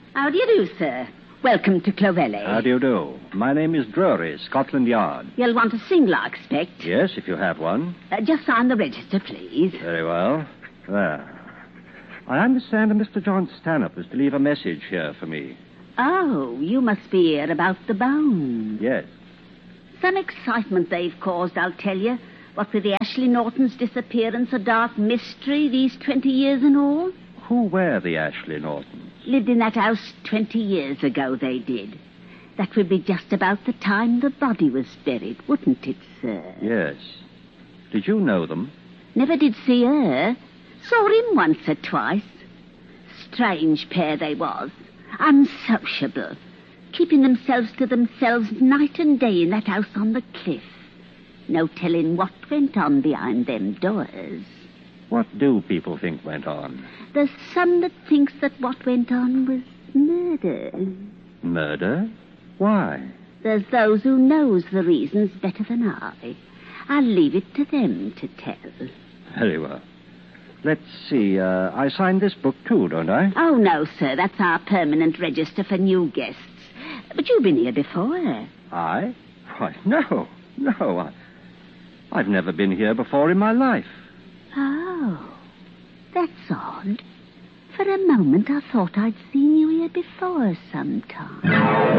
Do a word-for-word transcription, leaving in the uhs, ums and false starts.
How do you do, sir? Welcome to Clovelly. How do you do? My name is Drury, Scotland Yard. You'll want a single, I expect. Yes, if you have one. Uh, just sign the register, please. Very well. There. I understand that Mister John Stanhope is to leave a message here for me. Oh, you must be here about the bone. Yes. Some excitement they've caused, I'll tell you. What with the Ashley Nortons' disappearance, a dark mystery these twenty years and all. Who were the Ashley Nortons? Lived in that house twenty years ago, they did. That would be just about the time the body was buried, wouldn't it, sir? Yes. Did you know them? Never did see her. Saw him once or twice. Strange pair they was. Unsociable. Keeping themselves to themselves night and day in that house on the cliff. No telling what went on behind them doors. What do people think went on? There's some that thinks that what went on was murder. Murder? Why? There's those who knows the reasons better than I. I'll leave it to them to tell. Very well. Let's see, uh, I signed this book too, don't I? Oh, no, sir. That's our permanent register for new guests. But you've been here before. I? Why, no, no. I, I've never been here before in my life. Oh, that's odd. For a moment I thought I'd seen you here before sometime.